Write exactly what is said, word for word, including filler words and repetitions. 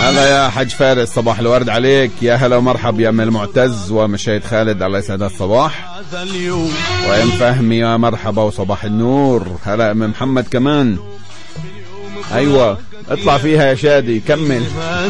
هلا يا حج فارس، صباح الورد عليك. يا هلا ومرحب يا ام المعتز ومشاهد خالد، الله يسعد الصباح. وام فهمي يا مرحبا وصباح النور. هلا ام محمد كمان. ايوه اطلع فيها يا شادي كمل.